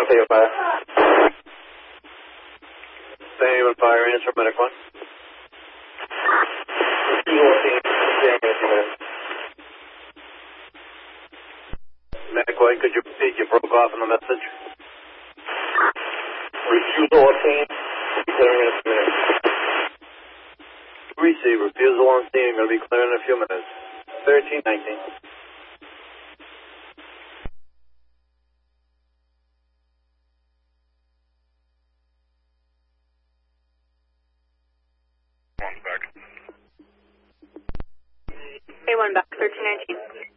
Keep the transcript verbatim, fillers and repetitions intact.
Haven Fire. Haven Fire, answer Medic one. Medic one, could you repeat? You broke off in the message. Refusal obtained. Clearing in a few minutes. Receive. Refusal on scene. Going to be clearing in a few minutes. thirteen nineteen. A one back, thirteen nineteen.